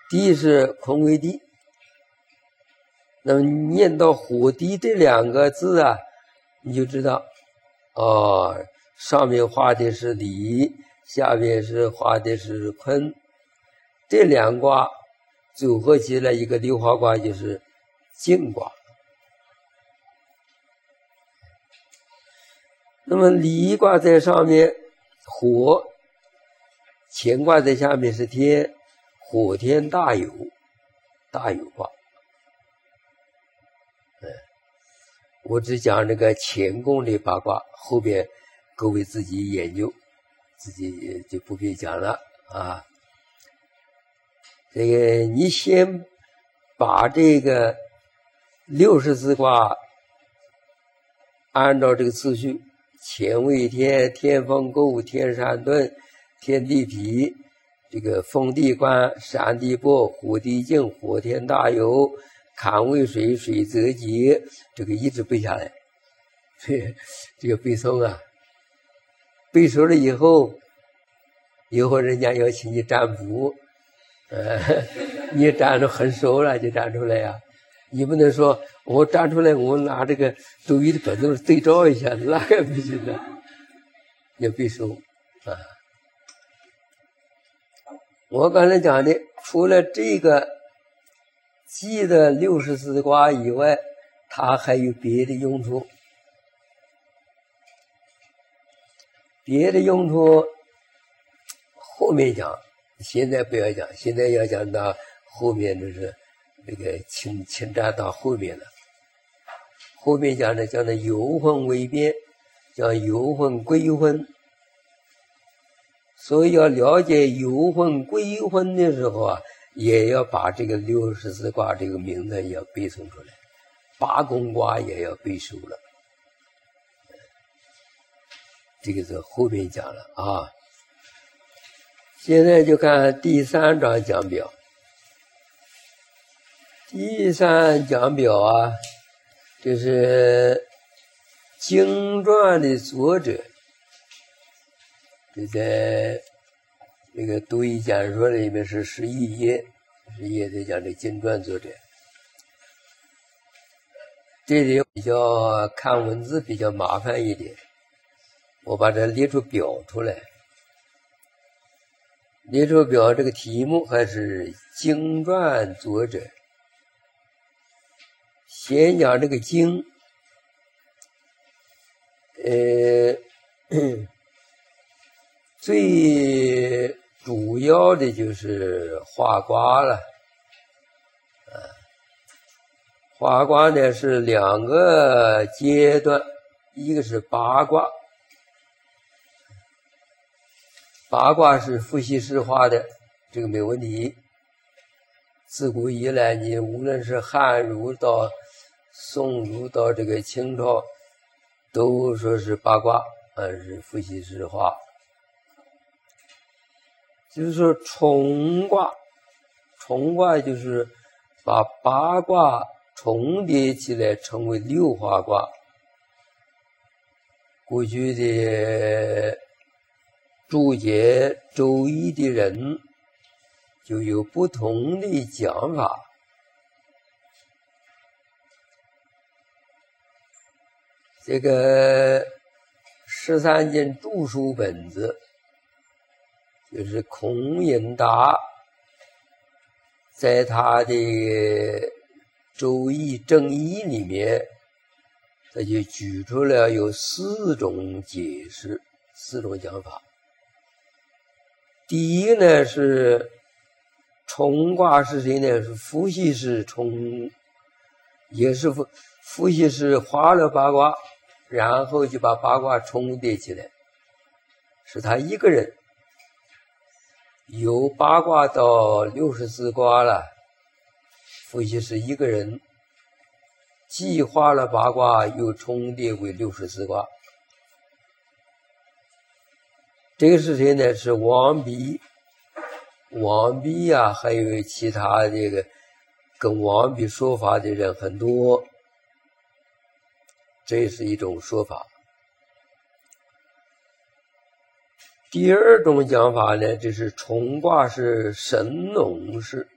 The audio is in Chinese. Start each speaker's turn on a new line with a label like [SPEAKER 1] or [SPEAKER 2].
[SPEAKER 1] 地是坤为地。那么念到火地这两个字啊，你就知道哦，上面画的是离，下面是画的是坤，这两卦组合起来一个六花卦就是静卦。那么离卦在上面，火，乾卦在下面是天，火天大有，大有卦。我只讲这个乾宫的八卦，后边各位自己研究，自己就不必讲了啊。这个你先把这个64卦按照这个次序，乾为天，天风姤，天山遁，天地痞，这个风地观，山地剥，火地静，火天大有，坎为水，水则急，这个一直背下来。这个背诵啊，背熟了以后人家要请你占卜，你占得很熟了就占出来呀。你不能说我占出来，我拿这个周易的本子对照一下，那个不行的，要背熟啊。我刚才讲的，除了这个记的64卦以外，它还有别的用途。别的用途后面讲，现在不要讲，现在要讲到后面就是那个侵占到后面了。后面讲的叫那游魂为变，叫游魂归魂。所以要了解游魂归魂的时候啊，也要把这个64卦这个名字要背诵出来，八宫卦也要背熟了。这个是后面讲了啊。现在就看第3章讲表。第3讲表啊，就是经传的作者，这在那个读易简说里面是11页在讲这经传作者。这里比较看文字比较麻烦一点，我把它列出表出来。列出表这个题目还是经传作者。先讲这个经，最主要的就是画卦了。画卦呢是2个阶段，一个是八卦，八卦是伏羲氏画的，这个没问题。自古以来，你无论是汉儒到宋儒到这个清朝，都说是八卦，是伏羲氏画。就是说重卦，重卦就是把八卦重叠起来成为六花卦。过去的注解周易的人就有不同的讲法。这个13经注疏本子，就是孔颖达在他的周易正义里面，他就举出了有4种解释，4种讲法。第一呢是重卦是谁呢？是伏羲氏重，也是伏羲氏画了八卦，然后就把八卦重叠起来，是他一个人。由八卦到64卦了，伏羲氏一个人既画了八卦，又重叠为64卦。这个是谁呢？是王弼。王弼啊，还有其他这个跟王弼说法的人很多，这是一种说法。第二种讲法呢，就是重卦是神农氏。